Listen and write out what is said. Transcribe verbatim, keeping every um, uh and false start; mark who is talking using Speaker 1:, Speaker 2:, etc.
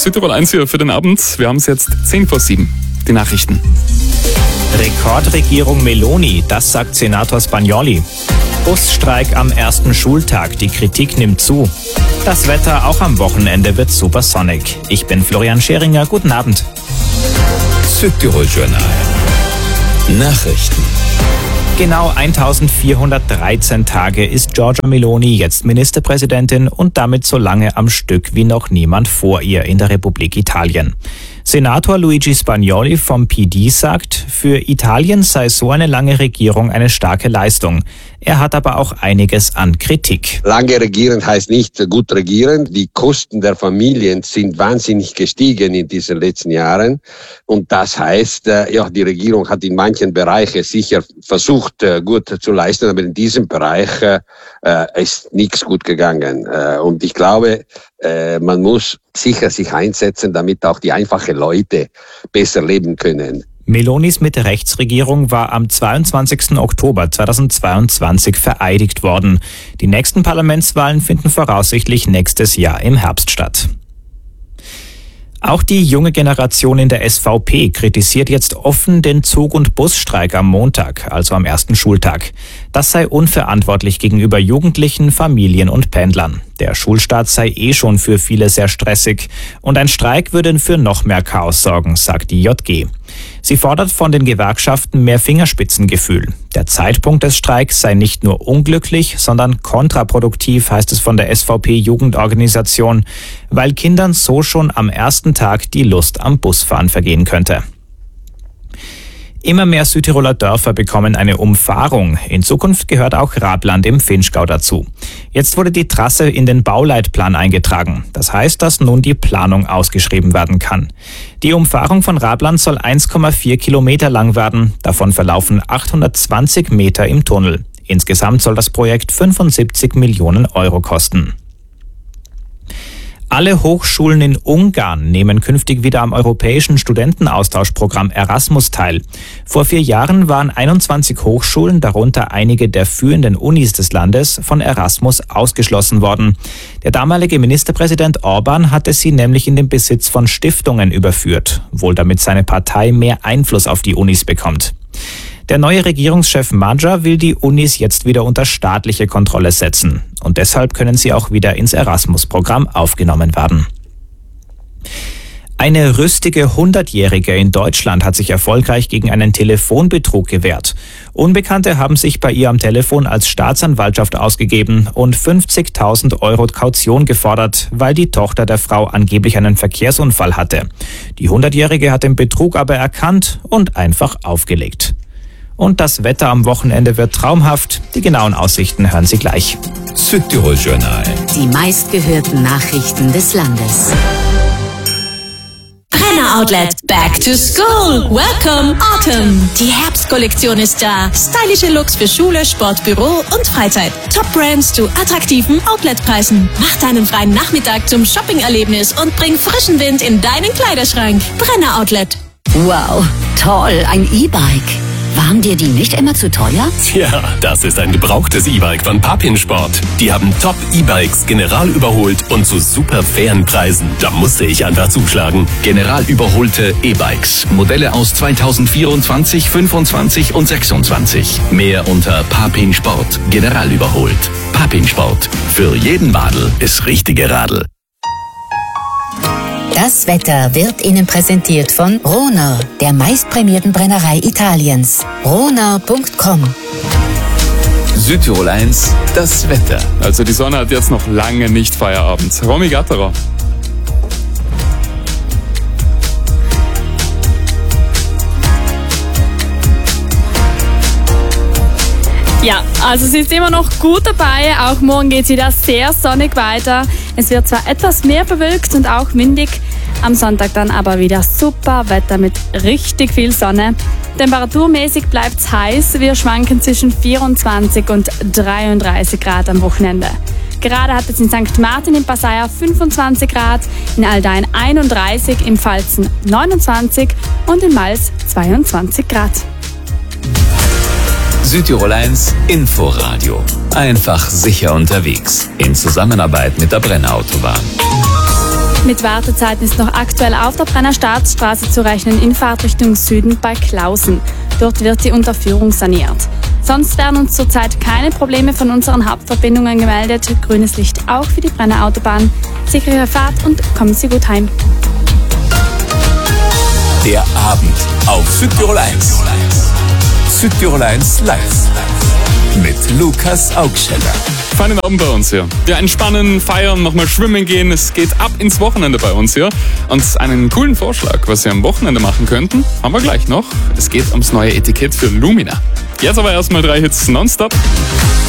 Speaker 1: Südtirol eins hier für den Abend. Wir haben es jetzt zehn vor sieben. Die Nachrichten.
Speaker 2: Rekordregierung Meloni, das sagt Senator Spagnoli. Busstreik am ersten Schultag, die Kritik nimmt zu. Das Wetter auch am Wochenende wird super sonnig. Ich bin Florian Scheringer, guten Abend.
Speaker 3: Südtirol Journal. Nachrichten.
Speaker 2: Genau eintausendvierhundertdreizehn Tage ist Giorgia Meloni jetzt Ministerpräsidentin und damit so lange am Stück wie noch niemand vor ihr in der Republik Italien. Senator Luigi Spagnoli vom P D sagt, für Italien sei so eine lange Regierung eine starke Leistung. Er hat aber auch einiges an Kritik.
Speaker 4: Lange regieren heißt nicht gut regieren. Die Kosten der Familien sind wahnsinnig gestiegen in diesen letzten Jahren. Und das heißt, ja, die Regierung hat in manchen Bereichen sicher versucht, gut zu leisten, aber in diesem Bereich äh, ist nichts gut gegangen. Und ich glaube, äh, man muss sicher sich einsetzen, damit auch die einfachen Leute besser leben können.
Speaker 2: Melonis Mitte-Rechts-Regierung war am zweiundzwanzigsten Oktober zweitausendzweiundzwanzig vereidigt worden. Die nächsten Parlamentswahlen finden voraussichtlich nächstes Jahr im Herbst statt. Auch die junge Generation in der S V P kritisiert jetzt offen den Zug- und Busstreik am Montag, also am ersten Schultag. Das sei unverantwortlich gegenüber Jugendlichen, Familien und Pendlern. Der Schulstart sei eh schon für viele sehr stressig und ein Streik würde für noch mehr Chaos sorgen, sagt die J G. Sie fordert von den Gewerkschaften mehr Fingerspitzengefühl. Der Zeitpunkt des Streiks sei nicht nur unglücklich, sondern kontraproduktiv, heißt es von der S V P-Jugendorganisation, weil Kindern so schon am ersten Tag die Lust am Busfahren vergehen könnte. Immer mehr Südtiroler Dörfer bekommen eine Umfahrung. In Zukunft gehört auch Rabland im Vinschgau dazu. Jetzt wurde die Trasse in den Bauleitplan eingetragen. Das heißt, dass nun die Planung ausgeschrieben werden kann. Die Umfahrung von Rabland soll eins Komma vier Kilometer lang werden. Davon verlaufen achthundertzwanzig Meter im Tunnel. Insgesamt soll das Projekt fünfundsiebzig Millionen Euro kosten. Alle Hochschulen in Ungarn nehmen künftig wieder am europäischen Studentenaustauschprogramm Erasmus teil. Vor vier Jahren waren einundzwanzig Hochschulen, darunter einige der führenden Unis des Landes, von Erasmus ausgeschlossen worden. Der damalige Ministerpräsident Orban hatte sie nämlich in den Besitz von Stiftungen überführt, wohl damit seine Partei mehr Einfluss auf die Unis bekommt. Der neue Regierungschef Magyar will die Unis jetzt wieder unter staatliche Kontrolle setzen. Und deshalb können sie auch wieder ins Erasmus-Programm aufgenommen werden. Eine rüstige Hundertjährige in Deutschland hat sich erfolgreich gegen einen Telefonbetrug gewehrt. Unbekannte haben sich bei ihr am Telefon als Staatsanwaltschaft ausgegeben und fünfzigtausend Euro Kaution gefordert, weil die Tochter der Frau angeblich einen Verkehrsunfall hatte. Die Hundertjährige hat den Betrug aber erkannt und einfach aufgelegt. Und das Wetter am Wochenende wird traumhaft. Die genauen Aussichten hören Sie gleich.
Speaker 3: Südtirol Journal.
Speaker 5: Die meistgehörten Nachrichten des Landes.
Speaker 6: Brenner Outlet, back to school. Welcome Autumn. Die Herbstkollektion ist da. Stylische Looks für Schule, Sport, Büro und Freizeit. Top Brands zu attraktiven Outletpreisen. Mach deinen freien Nachmittag zum Shopping-Erlebnis und bring frischen Wind in deinen Kleiderschrank. Brenner Outlet.
Speaker 5: Wow, toll, ein E-Bike. Waren dir die nicht immer zu teuer?
Speaker 7: Tja, das ist ein gebrauchtes E-Bike von Papin Sport. Die haben Top-E-Bikes general überholt und zu super fairen Preisen. Da musste ich einfach zuschlagen.
Speaker 8: General überholte E-Bikes. Modelle aus zweitausendvierundzwanzig, fünfundzwanzig und sechsundzwanzig. Mehr unter Papin Sport. General überholt. Papin Sport. Für jeden Madel ist richtige Radl.
Speaker 5: Das Wetter wird Ihnen präsentiert von Rohner, der meistprämierten Brennerei Italiens. rohner punkt com.
Speaker 3: Südtirol eins, das Wetter.
Speaker 1: Also die Sonne hat jetzt noch lange nicht Feierabend. Romy Gatterer.
Speaker 9: Ja, also sie ist immer noch gut dabei. Auch morgen geht es wieder sehr sonnig weiter. Es wird zwar etwas mehr bewölkt und auch windig. Am Sonntag dann aber wieder super Wetter mit richtig viel Sonne. Temperaturmäßig bleibt es heiß. Wir schwanken zwischen vierundzwanzig und dreiunddreißig Grad am Wochenende. Gerade hat es in Sankt Martin im Passaia fünfundzwanzig Grad, in Aldein einunddreißig, im Pfalzen neunundzwanzig und in Mals zweiundzwanzig Grad.
Speaker 3: Südtirol eins Inforadio. Einfach sicher unterwegs. In Zusammenarbeit mit der Brenner Autobahn.
Speaker 9: Mit Wartezeiten ist noch aktuell auf der Brenner Staatsstraße zu rechnen in Fahrtrichtung Süden bei Klausen. Dort wird die Unterführung saniert. Sonst werden uns zurzeit keine Probleme von unseren Hauptverbindungen gemeldet. Grünes Licht auch für die Brenner Autobahn. Sichere Fahrt und kommen Sie gut heim.
Speaker 3: Der Abend auf Südtirol eins. Südtirol eins live. Mit Lukas Augsteller.
Speaker 1: Feinen Abend bei uns hier. Ja, entspannen, feiern, nochmal schwimmen gehen. Es geht ab ins Wochenende bei uns hier. Und einen coolen Vorschlag, was Sie am Wochenende machen könnten, haben wir gleich noch. Es geht ums neue Etikett für Lumina. Jetzt aber erstmal drei Hits nonstop.